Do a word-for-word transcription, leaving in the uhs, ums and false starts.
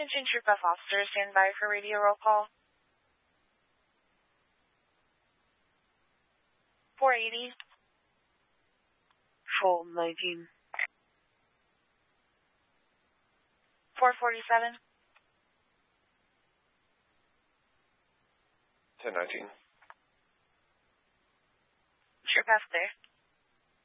Attention Troop F officers, stand by for radio roll call. four eighty. four nineteen. four forty-seven. ten nineteen. Troop F there.